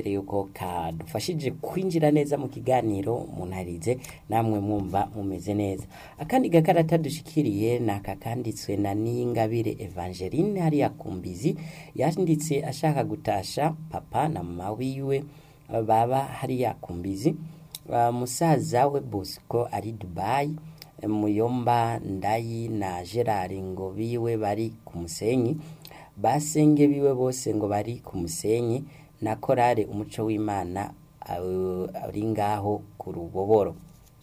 nizere yuko kadufashije kwinjira neza mu kiganiro munarize namwe mwumva mumeze neza. Akandi gakarata dushikiriye naka kanditswe na Niyingabire Evangeline hariya Kumbizi, yanditse ashaka gutasha papa na mama wiwe baba hariya Kumbizi, musaza we Bosco ari Dubai, Muyomba Ndayi na Gerard ngo biwe bari ku Musenyi, basenge biwe bose ngo bari ku Musenyi, na korale umuco w'Imana ari ngaho ku Ruboboro.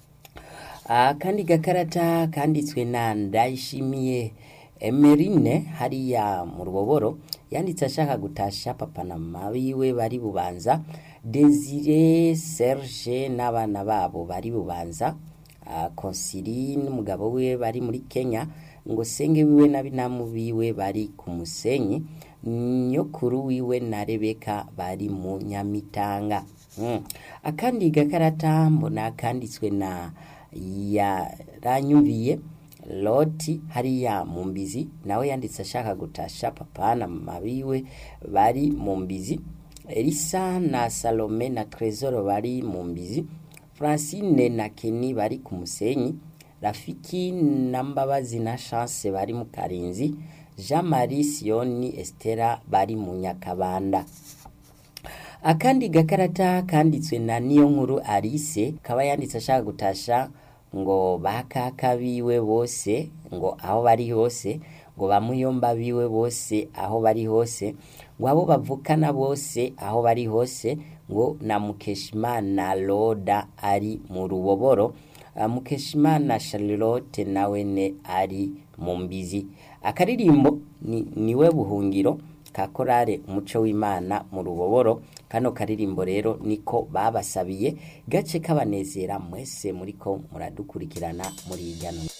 Kandi gakarata kanditswe na Ndayishimiye Emerine hariya mu Ruboboro, yanditse ashaka gutasha papa na mama biwe bari Bubanza, Desire Serge n'abana babo bari Bubanza, Consiline umugabo we bari muri Kenya, ngo senge wiwe na binamu biwe bari ku Musenyi, nyokuru wiwe na Rebeka bari mu Nyamitanga. Akandi gakarata mbona kanditswe na Yaranyumviye Loti hariya mu Mbizi, nawe yanditse ashaka gutasha papa na mama biwe bari mu Mbizi, Elisa na Salome na Trezor bari mu Mbizi, Francine na Kenny bari ku Musenyi, Rafiki na Mbabazi na Chance bari mu Karinzi, Jean Marie Sioni Estera bari mu Nyakabanda. Akandi gakarata kanditswe na Niyonkuru Alice, kaba yanditse ashaka gutasha ngo bakaka biwe bose ngo aho bari hose, ngo bamuyomba biwe bose aho bari hose, ngo abo bavukana bose aho bari hose, ngo na Mukeshimana Loda ari mu Ruboboro, Mukeshimana Charlotte nawene ari mu Mbizi. Akaririmbo niwe buhungiro ka korale umuco w'Imana mu Ruboboro. Kano karirimbo rero niko babasabiye, gace kabanezera mwese muriko muradukurikirana muri igano.